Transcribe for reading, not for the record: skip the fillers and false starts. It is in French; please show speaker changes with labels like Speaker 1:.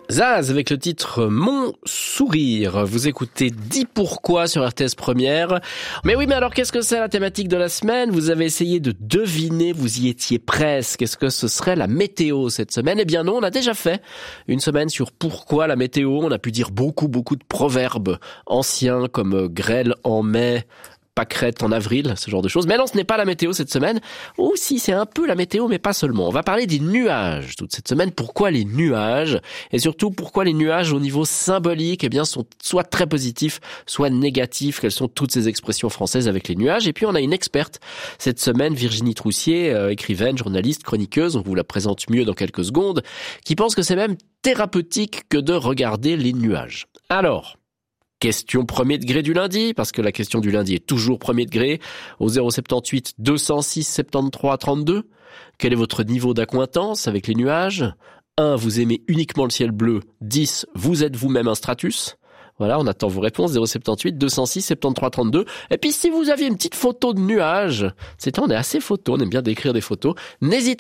Speaker 1: Zaz avec le titre Mon sourire. Vous écoutez 10 pourquoi sur RTS Première. Mais oui, mais alors qu'est-ce que c'est la thématique de la semaine? Vous avez essayé de deviner, vous y étiez presque. Est-ce que ce serait la météo cette semaine? Eh bien non, on a déjà fait une semaine sur pourquoi la météo. On a pu dire beaucoup de proverbes anciens comme grêle en mai, pâquerette en avril, ce genre de choses. Mais non, ce n'est pas la météo cette semaine. Ou si, c'est un peu la météo, mais pas seulement. On va parler des nuages toute cette semaine. Pourquoi les nuages? Et surtout, pourquoi les nuages au niveau symbolique, eh bien, sont soit très positifs, soit négatifs. Quelles sont toutes ces expressions françaises avec les nuages? Et puis, on a une experte cette semaine, Virginie Troussier, écrivaine, journaliste, chroniqueuse. On vous la présente mieux dans quelques secondes, qui pense que c'est même thérapeutique que de regarder les nuages. Alors, question premier degré du lundi, parce que la question du lundi est toujours premier degré, au 078 206 73 32. Quel est votre niveau d'accointance avec les nuages? 1. Vous aimez uniquement le ciel bleu. 10. Vous êtes vous-même un stratus. Voilà, on attend vos réponses, 078 206 73 32. Et puis si vous aviez une petite photo de nuages, on est assez photo, on aime bien décrire des photos, n'hésitez